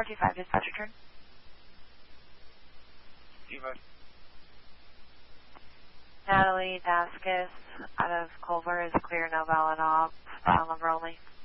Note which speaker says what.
Speaker 1: 425, dispatch return. Natalie Daskis out of Culver is clear, no valid op, file number only.